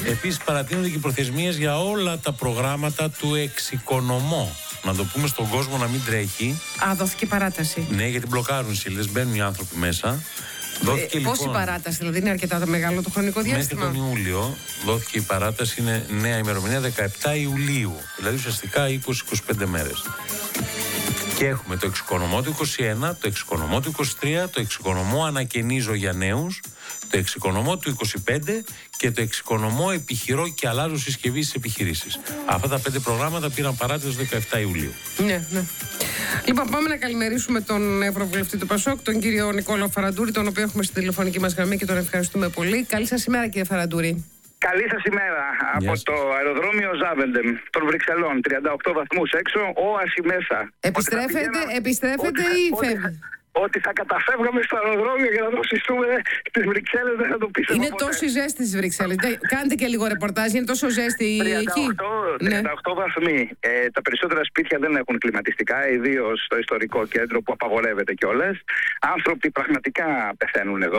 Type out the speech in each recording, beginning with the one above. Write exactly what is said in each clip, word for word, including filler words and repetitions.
Επίσης παρατείνονται και οι προθεσμίες για όλα τα προγράμματα του εξοικονομώ. Να το πούμε στον κόσμο να μην τρέχει. Α, δόθηκε παράταση. Ναι, γιατί μπλοκάρουν οι σελίδες, μπαίνουν οι άνθρωποι μέσα. Δόθηκε, ε, πόση λοιπόν, παράταση, δηλαδή είναι αρκετά μεγάλο το χρονικό διάστημα? Μέχρι τον Ιούλιο δόθηκε η παράταση, είναι νέα ημερομηνία δεκαεπτά Ιουλίου. Δηλαδή ουσιαστικά είκοσι με είκοσι πέντε μέρες. Και έχουμε το εξοικονομώ του είκοσι ένα, το εξοικονομώ του είκοσι τρία, το εξοικονομώ ανακαινίζω για νέους, το εξοικονομώ του είκοσι πέντε και το εξοικονομώ επιχειρώ και αλλάζω συσκευή στις επιχειρήσεις. Αυτά τα πέντε προγράμματα πήραν παράταση στις δεκαεπτά Ιουλίου. Ναι, ναι. Λοιπόν, πάμε να καλημερίσουμε τον Ευρωβουλευτή του ΠΑΣΟΚ, τον κύριο Νικόλαο Φαραντούρη, τον οποίο έχουμε στη τηλεφωνική μας γραμμή και τον ευχαριστούμε πολύ. Καλή σας ημέρα, κύριε Φαραντούρη. Καλή σας ημέρα. Yes. Από το αεροδρόμιο Ζάβεντεμ των Βρυξελών, τριάντα οκτώ βαθμούς έξω, όαση μέσα. Επιστρέφετε, ότι επιστρέφετε ότι, ή ότι, φεύγετε? Ότι θα καταφεύγαμε στο αεροδρόμιο για να το συστούμε στις Βρυξέλλες, δεν θα το πείσαμε. Είναι ποτέ. Τόση ζέστη στις Βρυξέλλες. Κάντε και λίγο ρεπορτάζ, είναι τόσο ζέστη εκεί. τριάντα οκτώ βαθμοί. Ε, τα περισσότερα σπίτια δεν έχουν κλιματιστικά, ιδίως στο ιστορικό κέντρο που απαγορεύεται κιόλας. Άνθρωποι πραγματικά πεθαίνουν εδώ.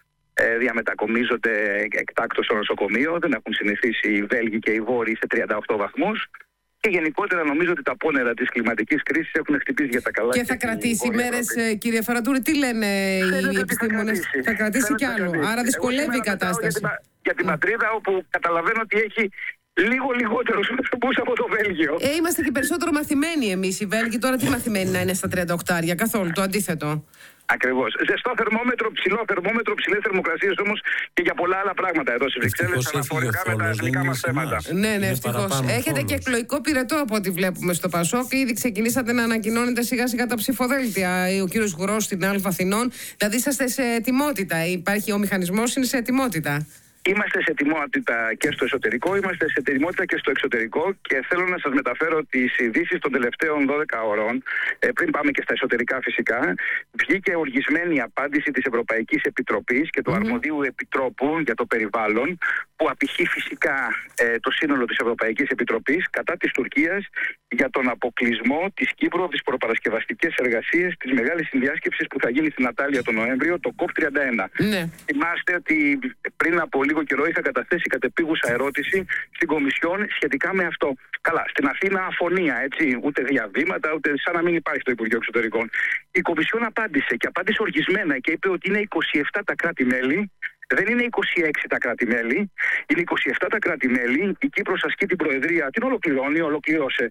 Ε, διαμετακομίζονται εκτάκτως στο νοσοκομείο. Δεν έχουν συνηθίσει οι Βέλγοι και οι Βόρειοι σε τριάντα οκτώ βαθμούς. Και γενικότερα νομίζω ότι τα πόνερα της κλιματικής κρίσης έχουν χτυπήσει για τα καλά. Και θα κρατήσει μέρες, κύριε Φαραντούρη, τι λένε οι επιστήμονες? Θα, θα κρατήσει κι άλλο. Κρατήσει. Άρα δυσκολεύει η κατάσταση. Για την, για την πατρίδα, όπου καταλαβαίνω ότι έχει λίγο λιγότερους ανθρώπους από το Βέλγιο. Ε, είμαστε και περισσότερο μαθημένοι εμείς οι Βέλγοι. Τώρα τι μαθημένοι να είναι στα τριάντα οκτώ, καθόλου το αντίθετο. Ακριβώς. Ζεστό θερμόμετρο, ψηλό θερμόμετρο, ψηλές θερμοκρασίες όμως και για πολλά άλλα πράγματα εδώ στις Βρυξέλλες αναφορικά με τα εθνικά μας θέματα. Ναι, ναι, ευτυχώς. Έχετε και εκλογικό πυρετό από ό,τι βλέπουμε στο ΠΑΣΟΚ. Ήδη ξεκινήσατε να ανακοινώνετε σιγά σιγά τα ψηφοδέλτια. Ο κύριος Γουρός στην Αλφα Αθηνών. Δηλαδή είσαστε σε ετοιμότητα. Υπάρχει ο μηχανισμός, είναι σε ετοιμότητα. Είμαστε σε ετοιμότητα και στο εσωτερικό, είμαστε σε ετοιμότητα και στο εξωτερικό και θέλω να σας μεταφέρω τις ειδήσεις των τελευταίων δώδεκα ώρων, ε, πριν πάμε και στα εσωτερικά φυσικά. Βγήκε οργισμένη απάντηση της Ευρωπαϊκής Επιτροπής και του mm-hmm. Αρμοδίου Επιτρόπου για το Περιβάλλον, που απηχεί φυσικά ε, το σύνολο της Ευρωπαϊκής Επιτροπής κατά της Τουρκίας για τον αποκλεισμό της Κύπρου από τις προπαρασκευαστικές εργασίες της μεγάλης συνδιάσκεψης που θα γίνει στην Ατάλεια τον Νοέμβριο, το κοπ τριάντα ένα. Ναι. Θυμάστε ότι πριν από λίγο καιρό είχα καταθέσει κατεπίγουσα ερώτηση στην Κομισιόν σχετικά με αυτό. Καλά, στην Αθήνα αφωνία, έτσι, ούτε διαβήματα, ούτε σαν να μην υπάρχει το Υπουργείο Εξωτερικών. Η Κομισιόν απάντησε και απάντησε οργισμένα και είπε ότι είναι είκοσι επτά τα κράτη-μέλη. Δεν είναι είκοσι έξι τα κράτη-μέλη, είναι είκοσι επτά τα κράτη-μέλη. Η Κύπρος ασκεί την Προεδρία, την ολοκληρώνει, ολοκλήρωσε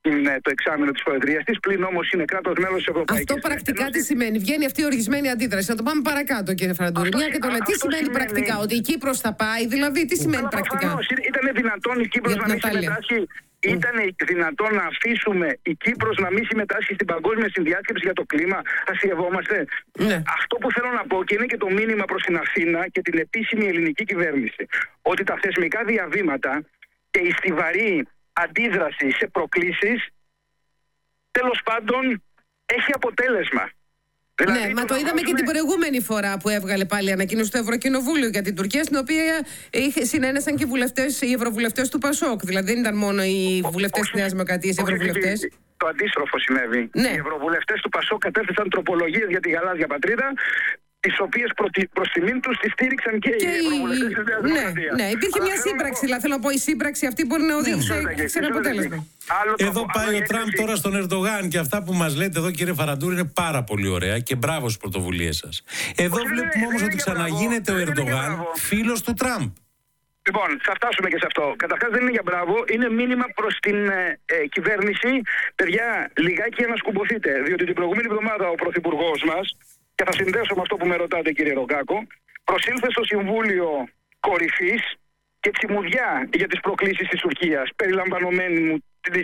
το εξάμηνο της Προεδρίας της, πλην όμως είναι κράτος μέλος της Ευρωπαϊκής. Αυτό πρακτικά Ένωσης. Τι σημαίνει? Βγαίνει αυτή η οργισμένη αντίδραση. Να το πάμε παρακάτω, κύριε Φαραντούρη. Μια και το λέει. Τι σημαίνει, σημαίνει πρακτικά? Ότι η Κύπρος θα πάει, δηλαδή, τι σημαίνει Άρα, πρακτικά? Ήταν δυνατόν η Κύπρος να μην συμμετάσχει? Ήταν δυνατόν να αφήσουμε η Κύπρος να μην συμμετάσχει στην παγκόσμια συνδιάσκεψη για το κλίμα? Αστειευόμαστε. Ναι. Αυτό που θέλω να πω, και είναι και το μήνυμα προς την Αθήνα και την επίσημη ελληνική κυβέρνηση, ότι τα θεσμικά διαβήματα και η στιβαρή αντίδραση σε προκλήσεις τέλος πάντων έχει αποτέλεσμα. Δηλαδή, ναι, μα το είδαμε και την προηγούμενη φορά που έβγαλε πάλι ανακοίνωση στο Ευρωκοινοβούλιο για την Τουρκία, στην οποία συνένεσαν και βουλευτές, οι ευρωβουλευτές του ΠΑΣΟΚ. Δηλαδή δεν ήταν μόνο οι βουλευτές της Νέας Δημοκρατίας, οι ευρωβουλευτές. Το αντίστροφο συνέβη. Ναι. Οι ευρωβουλευτές του ΠΑΣΟΚ κατέθεσαν τροπολογίες για τη γαλάζια πατρίδα, τις οποίες προς τιμήν τους τη στήριξαν και, και οι ευρωβουλευτές της Νέας Δημοκρατίας. Ναι, ναι, υπήρχε Αλλά μια σύμπραξη. Δηλαδή θέλω να πω, η σύμπραξη αυτή μπορεί να οδηγήσει ναι, σε ένα αποτέλεσμα. Εδώ πάει ο Τραμπ τώρα στον Ερντογάν και αυτά που μας λέτε εδώ, κύριε Φαραντούρη, είναι πάρα πολύ ωραία και μπράβο στις πρωτοβουλίες σας. Εδώ βλέπουμε όμως ότι ξαναγίνεται ο Ερντογάν φίλος του Τραμπ. Λοιπόν, θα φτάσουμε και σε αυτό. Καταρχάς δεν είναι για μπράβο, είναι μήνυμα προς την ε, ε, κυβέρνηση. Παιδιά, λιγάκι ανασκουμποθείτε, διότι την προηγούμενη εβδομάδα ο Πρωθυπουργός μας, και θα συνδέσω με αυτό που με ρωτάτε, κύριε Ρογκάκο, προσήλθε στο Συμβούλιο Κορυφής και τσιμουδιά για τις προκλήσεις της Τουρκίας, περιλαμβανομένου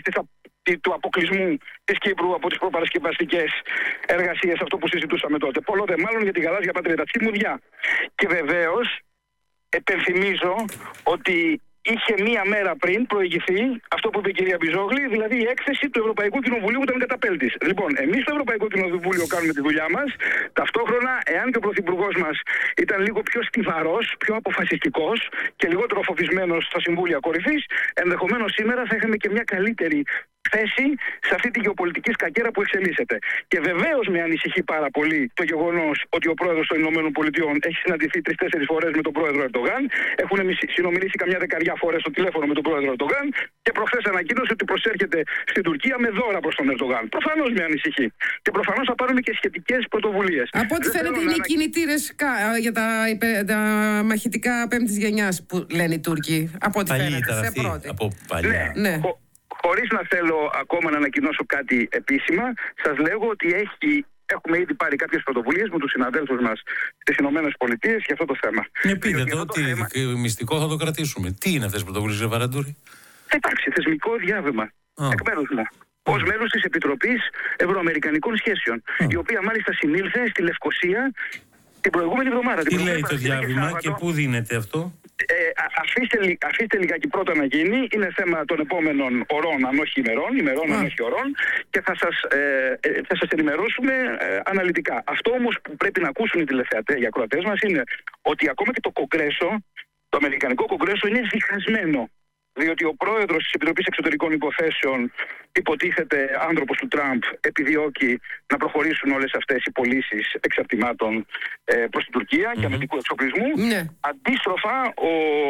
του αποκλεισμού της Κύπρου από τις προπαρασκευαστικές εργασίες, αυτό που συζητούσαμε τότε. Πολλό δε μάλλον για τη γαλάζια πατρίδα, τσιμουδιά. Και βεβαίως, επενθυμίζω ότι είχε μία μέρα πριν προηγηθεί αυτό που είπε η κυρία Μπιζόγλη, δηλαδή η έκθεση του Ευρωπαϊκού Κοινοβουλίου που ήταν καταπέλτης. Λοιπόν, εμείς στο Ευρωπαϊκό Κοινοβούλιο κάνουμε τη δουλειά μας. Ταυτόχρονα, εάν και ο Πρωθυπουργός μας ήταν λίγο πιο στιβαρός, πιο αποφασιστικός και λιγότερο φοβισμένος στα Συμβούλια Κορυφής, ενδεχομένως σήμερα θα είχαμε και μια καλύτερη θέση σε αυτή τη γεωπολιτική σκακέρα που εξελίσσεται. Και βεβαίως με ανησυχεί πάρα πολύ το γεγονός ότι ο πρόεδρος των Ηνωμένων Πολιτειών έχει συναντηθεί τρεις-τέσσερις φορές με τον πρόεδρο Ερντογάν, έχουν συνομιλήσει καμιά δεκαριά φορές στο τηλέφωνο με τον πρόεδρο Ερντογάν και προχθές ανακοίνωσε ότι προσέρχεται στην Τουρκία με δώρα προς τον Ερντογάν. Προφανώς με ανησυχεί. Και προφανώς θα πάρουμε και σχετικές πρωτοβουλίες. Από ό,τι φαίνεται είναι οι κινητήρες για τα, τα μαχητικά πέμπτης γενιάς που λένε οι Τούρκοι. Από ό,τι φαίνεται. Σε πρώτη. Από παλιά. Ναι. ναι. Χωρίς να θέλω ακόμα να ανακοινώσω κάτι επίσημα, σας λέγω ότι έχει, έχουμε ήδη πάρει κάποιες πρωτοβουλίες με τους συναδέλφους μας στις Ηνωμένες Πολιτείες για αυτό το θέμα. Ναι, πείτε το, ότι θέμα... μυστικό θα το κρατήσουμε. Τι είναι αυτές οι πρωτοβουλίες, ρε Βαραντούρη? Εντάξει, θεσμικό διάβημα. Oh. Εκ μέρους μου. Oh. Ως μέλος της Επιτροπής Ευρωαμερικανικών Σχέσεων, oh. η οποία μάλιστα συνήλθε στη Λευκοσία την προηγούμενη εβδομάδα. Τι λέει το διάβημα και, και πού δίνεται αυτό? Ε, αφήστε, αφήστε λιγάκι πρώτα να γίνει. Είναι θέμα των επόμενων ωρών, αν όχι ημερών, ημερών αν όχι ωρών, και θα σας, ε, θα σας ενημερώσουμε ε, αναλυτικά. Αυτό όμως που πρέπει να ακούσουν οι τηλεθεατές, οι ακροατές μας, είναι ότι ακόμα και το Κογκρέσο, το Αμερικανικό Κογκρέσο, είναι διχασμένο. Διότι ο πρόεδρος της Επιτροπής Εξωτερικών Υποθέσεων, υποτίθεται άνθρωπος του Τραμπ, επιδιώκει να προχωρήσουν όλες αυτές οι πωλήσεις εξαρτημάτων ε, προς την Τουρκία mm-hmm. και αμυντικού εξοπλισμού. Mm-hmm. Αντίστροφα, ο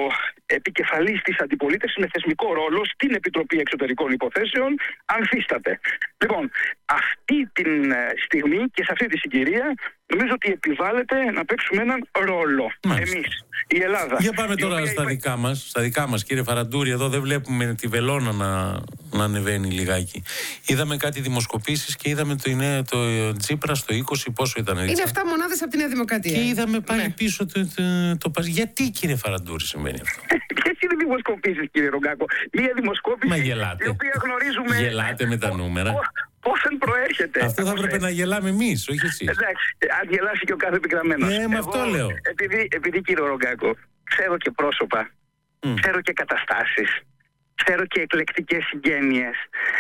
επικεφαλής της αντιπολίτευσης με θεσμικό ρόλο στην Επιτροπή Εξωτερικών Υποθέσεων ανθίσταται. Λοιπόν, αυτή τη στιγμή και σε αυτή τη συγκυρία νομίζω ότι επιβάλλεται να παίξουμε έναν ρόλο. Μάλιστα. Εμείς, η Ελλάδα. Για πάμε τώρα στα δικά υπάρχει... μας, στα δικά μας, κύριε Φαραντούρη. Εδώ δεν βλέπουμε τη βελόνα να, να ανεβαίνει λιγάκι. Είδαμε κάτι δημοσκοπήσεις και είδαμε το, είναι, το Τσίπρα στο είκοσι, πόσο ήταν? Είναι εφτά μονάδες από τη Νέα Δημοκρατία. Και είδαμε πάλι ναι. πίσω το, το, το, το... Γιατί, κύριε Φαραντούρη, συμβαίνει αυτό? Ποιες είναι οι δημοσκοπήσεις, κύριε Ρογκάκο? Μία δημοσκόπηση. Μα γελάτε. Η οποία γνωρίζουμε. Γελάτε με τα νούμερα. Πώς δεν προέρχεται? Αυτό θα έπρεπε να γελάμε εμείς, όχι εσείς. Εντάξει, αν γελάσει και ο κάθε επιγραμμένος. Ναι, με αυτό λέω. Επειδή, επειδή κύριε Ρογκάκο, ξέρω και πρόσωπα, mm. ξέρω και καταστάσεις, ξέρω και εκλεκτικές συγγένειες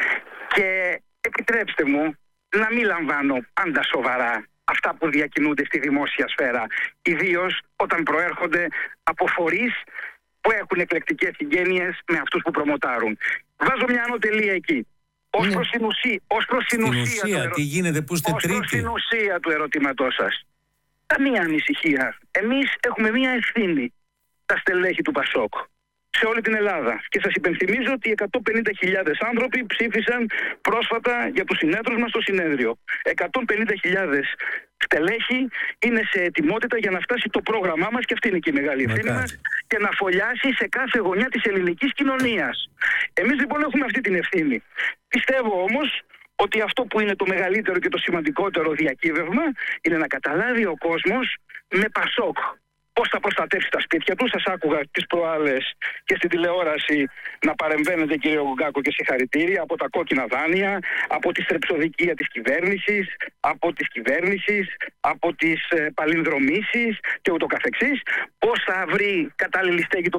και επιτρέψτε μου να μην λαμβάνω πάντα σοβαρά αυτά που διακινούνται στη δημόσια σφαίρα, ιδίως όταν προέρχονται από φορείς που έχουν εκλεκτικές συγγένειες με αυτούς που προμοτάρουν. Βάζω μια ανωτελεία εκεί. Ως προς την ουσία, ως προς την ουσία, ουσία ερω... τι γίνεται, που είστε τρίτη. Ως προς την ουσία του ερωτήματός σας. Καμία ανησυχία. Εμείς έχουμε μια ευθύνη, τα στελέχη του Πασόκ, σε όλη την Ελλάδα. Και σας υπενθυμίζω ότι εκατόν πενήντα χιλιάδες άνθρωποι ψήφισαν πρόσφατα για τους συνέδρους μας στο συνέδριο. εκατόν πενήντα χιλιάδες στελέχη είναι σε ετοιμότητα για να φτάσει το πρόγραμμά μας, και αυτή είναι και η μεγάλη ευθύνη μας, και να φωλιάσει σε κάθε γωνιά της ελληνικής κοινωνίας. Εμείς λοιπόν έχουμε αυτή την ευθύνη. Πιστεύω όμως ότι αυτό που είναι το μεγαλύτερο και το σημαντικότερο διακύβευμα είναι να καταλάβει ο κόσμος με Πασόκ πώς θα προστατεύσει τα σπίτια του. Σας άκουγα τις προάλλες και στην τηλεόραση να παρεμβαίνετε, κύριε Ρογκάκο, και συγχαρητήρια από τα κόκκινα δάνεια, από τη στρεψοδικία της κυβέρνησης, από της κυβέρνησης, από τις ε, παλινδρομήσεις και ούτω καθεξής. Πώς θα βρει κατάλληλη στέγη το